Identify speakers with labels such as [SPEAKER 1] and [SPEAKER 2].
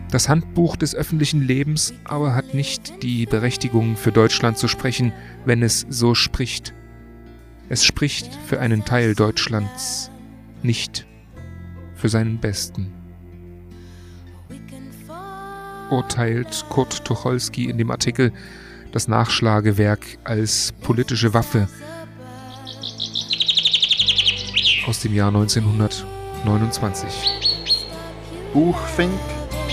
[SPEAKER 1] Das Handbuch des öffentlichen Lebens aber hat nicht die Berechtigung, für Deutschland zu sprechen, wenn es so spricht. Es spricht für einen Teil Deutschlands, nicht für seinen Besten. Urteilt Kurt Tucholsky in dem Artikel Das Nachschlagewerk als politische Waffe aus dem Jahr 1929.
[SPEAKER 2] Buchfink